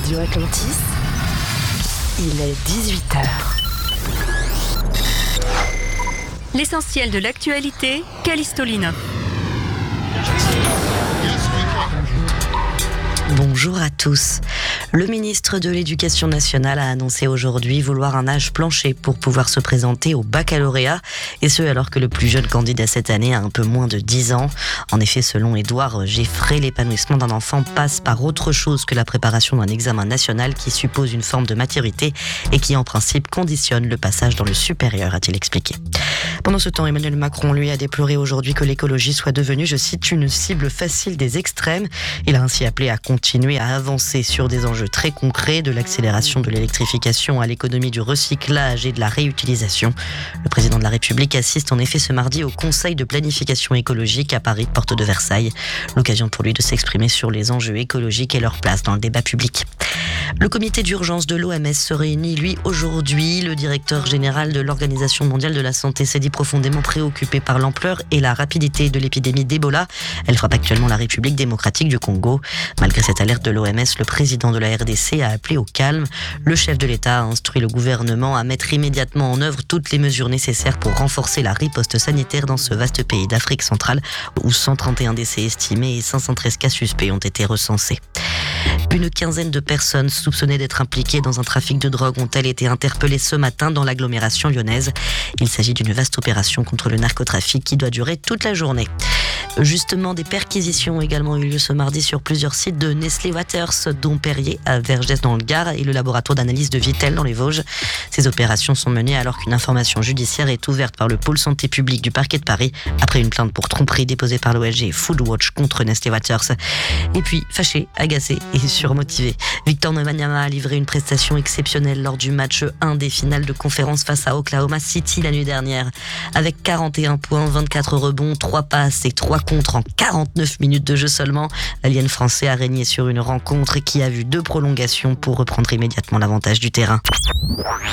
Radio Atlantis, il est 18h. L'essentiel de l'actualité, Callisto Lina. Bonjour à tous. Le ministre de l'Éducation nationale a annoncé aujourd'hui vouloir un âge plancher pour pouvoir se présenter au baccalauréat, et ce alors que le plus jeune candidat cette année a un peu moins de 10 ans. En effet, selon Édouard Geffray, l'épanouissement d'un enfant passe par autre chose que la préparation d'un examen national qui suppose une forme de maturité et qui en principe conditionne le passage dans le supérieur, a-t-il expliqué. Pendant ce temps, Emmanuel Macron, lui, a déploré aujourd'hui que l'écologie soit devenue, je cite, une cible facile des extrêmes. Il a ainsi appelé à continuer à avancer sur des enjeux très concrets, de l'accélération de l'électrification à l'économie du recyclage et de la réutilisation. Le président de la République assiste en effet ce mardi au Conseil de planification écologique à Paris, porte de Versailles. L'occasion pour lui de s'exprimer sur les enjeux écologiques et leur place dans le débat public. Le comité d'urgence de l'OMS se réunit, lui, aujourd'hui. Le directeur général de l'Organisation mondiale de la santé s'est dit profondément préoccupé par l'ampleur et la rapidité de l'épidémie d'Ebola. Elle frappe actuellement la République démocratique du Congo. Malgré cette alerte de l'OMS, le président de la RDC a appelé au calme. Le chef de l'État a instruit le gouvernement à mettre immédiatement en œuvre toutes les mesures nécessaires pour renforcer la riposte sanitaire dans ce vaste pays d'Afrique centrale où 131 décès estimés et 513 cas suspects ont été recensés. Une quinzaine de personnes soupçonnées d'être impliquées dans un trafic de drogue ont-elles été interpellées ce matin dans l'agglomération lyonnaise. Il s'agit d'une vaste opération contre le narcotrafic qui doit durer toute la journée. Justement, des perquisitions ont également eu lieu ce mardi sur plusieurs sites de Nestlé Waters, dont Perrier à Vergès dans le Gard et le laboratoire d'analyse de Vittel dans les Vosges. Ces opérations sont menées alors qu'une information judiciaire est ouverte par le pôle santé publique du parquet de Paris après une plainte pour tromperie déposée par l'ONG Foodwatch contre Nestlé Waters. Et puis, fâché, agacé et surmotivé, Victor Wembanyama a livré une prestation exceptionnelle lors du match 1 des finales de conférence face à Oklahoma City la nuit dernière. Avec 41 points, 24 rebonds, 3 passes et 3 contre en 49 minutes de jeu seulement, l'alien français a régné sur une rencontre qui a vu 2 prolongations pour reprendre immédiatement l'avantage du terrain.